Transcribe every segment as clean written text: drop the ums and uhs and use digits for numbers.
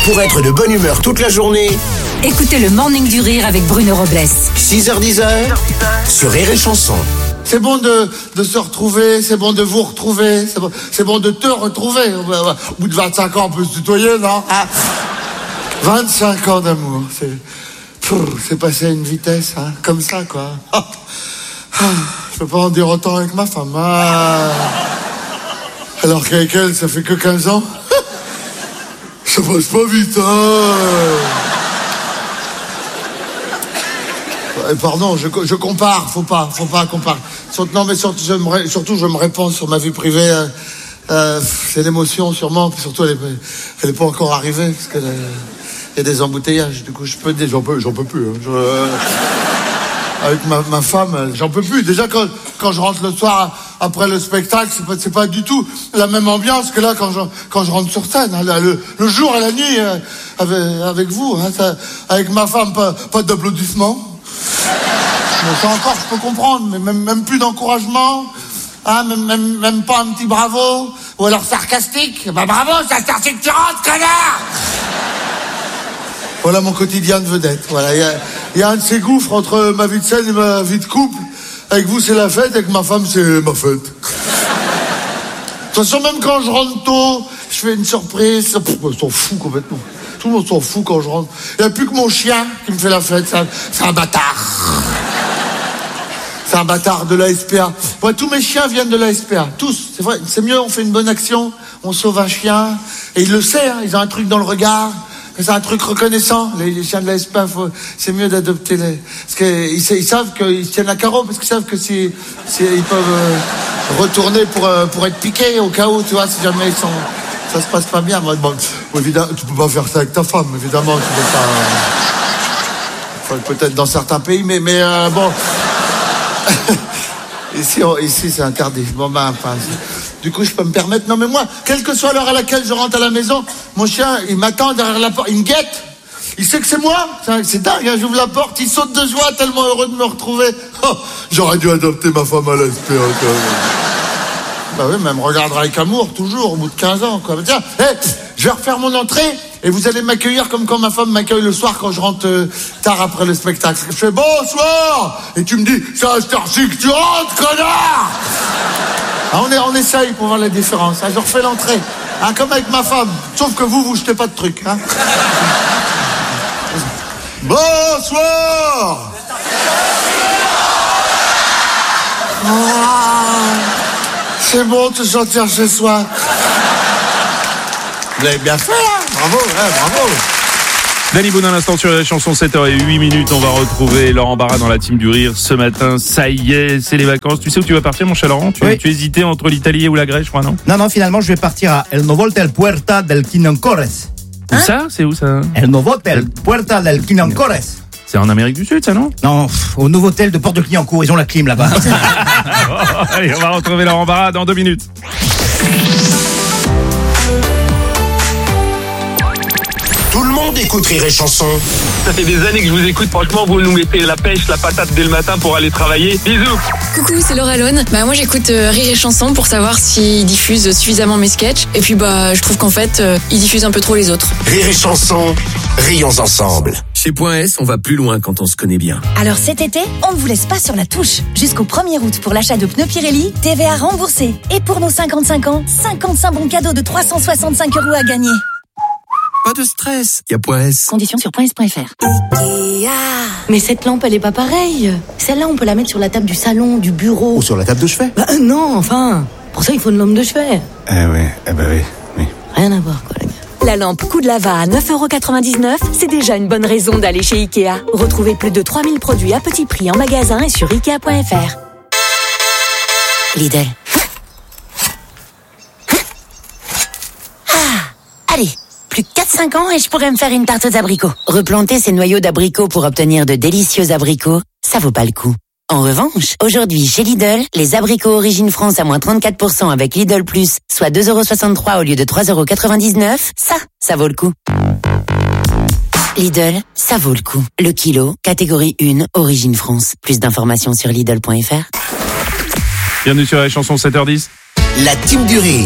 Pour être de bonne humeur toute la journée, écoutez le Morning du Rire avec Bruno Robles. 6h-10h, sur Rire et Chanson. C'est bon de se retrouver, c'est bon de vous retrouver, c'est bon de te retrouver. Au bout de 25 ans, on peut se tutoyer, non? 25 ans d'amour, c'est passé à une vitesse, hein, comme ça, quoi. Je peux pas en dire autant avec ma femme. Alors qu'avec elle, ça fait que 15 ans. Ça passe pas vite, Pardon, je compare, faut pas comparer. Non, mais surtout, je me réponds sur ma vie privée. C'est l'émotion, sûrement. Puis surtout, elle est pas encore arrivée, parce qu'il y a des embouteillages. Du coup, j'en peux plus. Avec ma femme, j'en peux plus. Déjà, quand je rentre le soir après le spectacle, c'est pas du tout la même ambiance que là quand je rentre sur scène. Le jour et la nuit avec vous, avec ma femme, pas d'applaudissements. Bon, ça encore, je peux comprendre, mais même plus d'encouragement, même pas un petit bravo, ou alors sarcastique. Bah bravo, ça sert que tu rentres, connard. Voilà mon quotidien de vedette. Voilà, il y a un de ces gouffres entre ma vie de scène et ma vie de couple. Avec vous, c'est la fête, avec ma femme, c'est ma fête. De toute façon, même quand je rentre tôt, je fais une surprise. On s'en fout complètement. Tout le monde s'en fout quand je rentre. Il n'y a plus que mon chien qui me fait la fête. C'est un bâtard. C'est un bâtard de la SPA. Ouais, tous mes chiens viennent de la SPA. Tous. C'est vrai. C'est mieux, on fait une bonne action. On sauve un chien. Et il le sait, hein, ils ont un truc dans le regard. C'est un truc reconnaissant. Les chiens de la SPA, c'est mieux d'adopter les... Parce qu'ils savent qu'ils tiennent à carreau, parce qu'ils savent que si ils peuvent retourner pour être piqués au cas où, tu vois, si jamais ça se passe pas bien. Bon, évidemment, tu peux pas faire ça avec ta femme, évidemment. Tu peux pas... peut-être dans certains pays, mais bon... Ici, c'est interdit. Bon, du coup, je peux me permettre. Non, mais moi, quelle que soit l'heure à laquelle je rentre à la maison, mon chien, il m'attend derrière la porte. Il me guette. Il sait que c'est moi. C'est dingue, hein, j'ouvre la porte, il saute de joie, tellement heureux de me retrouver. Oh, j'aurais dû adopter ma femme à l'SPA, quand même. Bah oui, mais elle me regardera avec amour, toujours, au bout de 15 ans, quoi. Tiens, je vais refaire mon entrée, et vous allez m'accueillir comme quand ma femme m'accueille le soir quand je rentre tard après le spectacle. Je fais bonsoir, et tu me dis, c'est à cette heure-ci que tu rentres, connard. On essaye pour voir la différence. Je refais l'entrée, comme avec ma femme. Sauf que vous jetez pas de trucs. Bonsoir. C'est bon de se sentir chez soi. Vous avez bien fait, hein. Bravo, bravo. Danny Boone à l'instant sur la chanson 7h08. On va retrouver Laurent Barra dans la team du rire ce matin. Ça y est, c'est les vacances. Tu sais où tu vas partir, mon cher Laurent? Oui. Tu hésitais entre l'Italie ou la Grèce, je crois, non? Non, finalement, je vais partir à El Novotel Puerta del Quiñoncores. Où ça? C'est où ça? El Novotel Puerta del Quiñoncores. C'est en Amérique du Sud, ça, non? Non, au Novotel de Port-de-Clignancourt. Ils ont la clim là-bas. Allez, on va retrouver Laurent Barra dans 2 minutes. Tout le monde écoute Rire et Chanson. Ça fait des années que je vous écoute. Franchement, vous nous mettez la pêche, la patate dès le matin pour aller travailler. Bisous. Coucou, c'est Laura Lone. Moi j'écoute Rire et Chanson pour savoir s'ils diffusent suffisamment mes sketchs. Et puis je trouve qu'en fait, ils diffusent un peu trop les autres. Rire et Chanson, rions ensemble. Chez Point S, on va plus loin quand on se connaît bien. Alors cet été, on ne vous laisse pas sur la touche. Jusqu'au 1er août pour l'achat de pneus Pirelli, TVA remboursé. Et pour nos 55 ans, 55 bons cadeaux de 365 € à gagner. Pas de stress, y a Point S. Conditions sur points.fr. Mais cette lampe, elle est pas pareille. Celle-là, on peut la mettre sur la table du salon, du bureau. Ou sur la table de chevet. Non, enfin. Pour ça, il faut une lampe de chevet. Oui. Rien à voir, quoi, les gars. La lampe Coup de Lava à 9,99 €, c'est déjà une bonne raison d'aller chez Ikea. Retrouvez plus de 3000 produits à petit prix en magasin et sur Ikea.fr. Lidl. Allez, plus que 4-5 ans et je pourrais me faire une tarte aux abricots. Replanter ces noyaux d'abricots pour obtenir de délicieux abricots, ça vaut pas le coup. En revanche, aujourd'hui, chez Lidl, les abricots Origine France à moins 34% avec Lidl Plus, soit 2,63 € au lieu de 3,99 €, ça vaut le coup. Lidl, ça vaut le coup. Le kilo, catégorie 1, Origine France. Plus d'informations sur Lidl.fr. Bienvenue sur la chanson 7h10. La team du rire,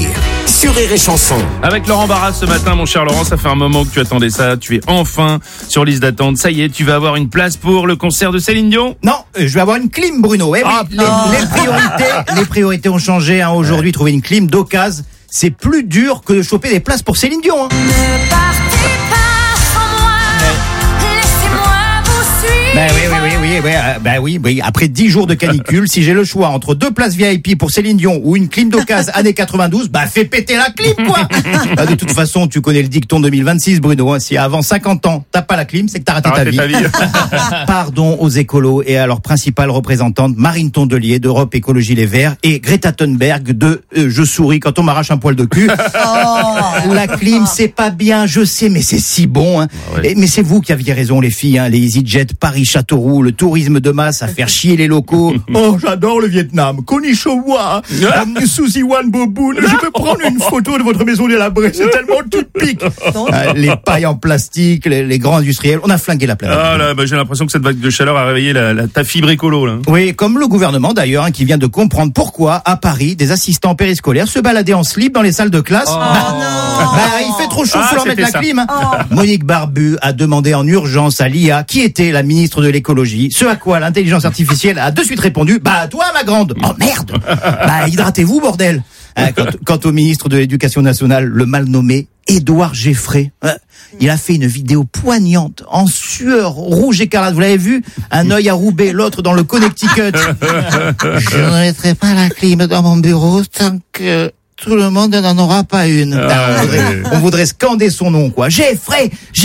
sur Rire et Chanson. Avec Laurent Barra ce matin, mon cher Laurent, ça fait un moment que tu attendais ça. Tu es enfin sur liste d'attente. Ça y est, tu vas avoir une place pour le concert de Céline Dion? Non, je vais avoir une clim, Bruno. Eh oui, les priorités ont changé. Hein. Aujourd'hui, trouver une clim d'occasion, c'est plus dur que de choper des places pour Céline Dion. Hein. Ne partez pas sans moi, laissez-moi vous suivre. Oui. Après 10 jours de canicule, si j'ai le choix entre 2 places VIP pour Céline Dion ou une clim d'occasion années 92, fais péter la clim, quoi. De toute façon, tu connais le dicton 2026, Bruno. Hein. Si avant 50 ans, t'as pas la clim, c'est que t'as raté ta vie. Pardon aux écolos et à leur principale représentante, Marine Tondelier d'Europe Écologie Les Verts et Greta Thunberg de Je souris quand on m'arrache un poil de cul. La clim, c'est pas bien, je sais, mais c'est si bon. Hein. Mais c'est vous qui aviez raison, les filles. Hein. Les EasyJet, Paris-Châteauroux, le tourisme de masse à faire chier les locaux. Oh, j'adore le Vietnam. Konichiwa, Suzy Wan Boboon. Je peux prendre une photo de votre maison délabrée. C'est tellement typique. Les pailles en plastique, les grands industriels. On a flingué la planète. Ah là, j'ai l'impression que cette vague de chaleur a réveillé ta fibre écolo, là. Oui, comme le gouvernement d'ailleurs, qui vient de comprendre pourquoi, à Paris, des assistants périscolaires se baladaient en slip dans les salles de classe. Il fait trop chaud, faut leur mettre la clim. Hein. Monique Barbu a demandé en urgence à l'IA qui était la ministre de l'écologie, ce à quoi l'intelligence artificielle a de suite répondu, toi ma grande. Oh merde. Hydratez-vous, bordel. Quant au ministre de l'Éducation nationale, le mal nommé Édouard Geffray, il a fait une vidéo poignante, en sueur, rouge écarlate. Vous l'avez vu? Un œil à Roubaix, l'autre dans le Connecticut. Je ne mettrai pas la clim dans mon bureau tant que tout le monde n'en aura pas une. On voudrait scander son nom, quoi. Geffray.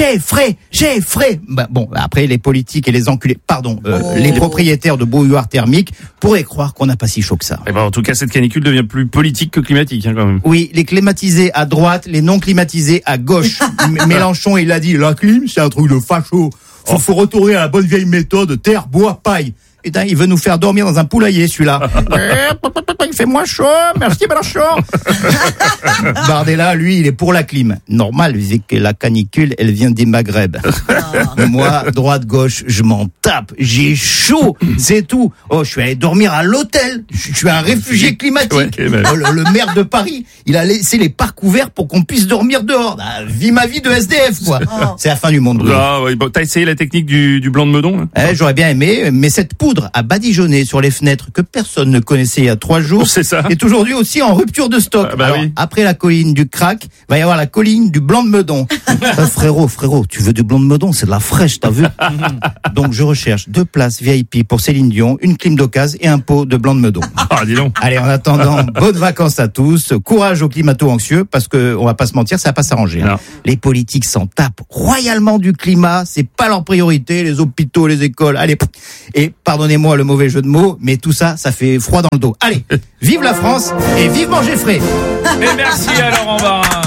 Après, les politiques et les enculés, les propriétaires de bouilloires thermiques pourraient croire qu'on n'a pas si chaud que ça. En tout cas, cette canicule devient plus politique que climatique, hein, quand même. Oui, les climatisés à droite, les non climatisés à gauche. Mélenchon, il a dit, la clim, c'est un truc de facho. Faut retourner à la bonne vieille méthode, terre, bois, paille. Il veut nous faire dormir dans un poulailler, celui-là. Il fait moins chaud, merci Mélenchon. Bardella, lui, il est pour la clim. Normal, vu que la canicule, elle vient des Maghreb. Moi, droite-gauche, je m'en tape. J'ai chaud, c'est tout. Oh, je suis allé dormir à l'hôtel. Je suis un réfugié climatique. Le maire de Paris, il a laissé les parcs ouverts pour qu'on puisse dormir dehors. Vis ma vie de SDF, quoi. C'est la fin du monde, Bruno. T'as essayé la technique du blanc de Meudon, hein? J'aurais bien aimé, mais cette poudre à badigeonner sur les fenêtres que personne ne connaissait il y a 3 jours c'est ça. est aujourd'hui aussi en rupture de stock. Après la colline du crack, va y avoir la colline du blanc de Meudon. Frérot, tu veux du blanc de Meudon? C'est de la fraîche, t'as vu? Donc je recherche 2 places VIP pour Céline Dion, une clim d'occasion et un pot de blanc de Meudon. Dis donc. Allez, en attendant, bonnes vacances à tous. Courage aux climato-anxieux, parce que on va pas se mentir, ça va pas s'arranger. Hein. Les politiques s'en tapent royalement du climat, c'est pas leur priorité, les hôpitaux, les écoles. Allez, et pardonnez-moi le mauvais jeu de mots, mais tout ça, ça fait froid dans le dos. Allez, vive la France et vivement Geffray. Et merci à Laurent Barra.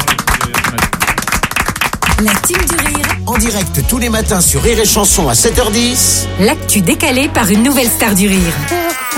La team du rire. En direct tous les matins sur Rire et Chanson à 7h10. L'actu décalée par une nouvelle star du rire.